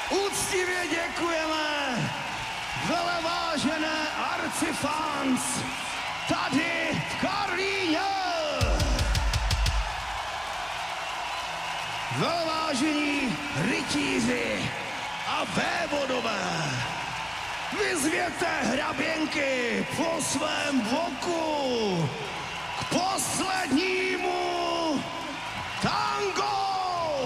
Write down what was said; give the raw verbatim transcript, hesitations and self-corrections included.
Úctivě děkujeme velevážené arcifans tady v Karlíně. Velevážení rytíři a vévodové, vyzvěte hraběnky po svém boku k poslední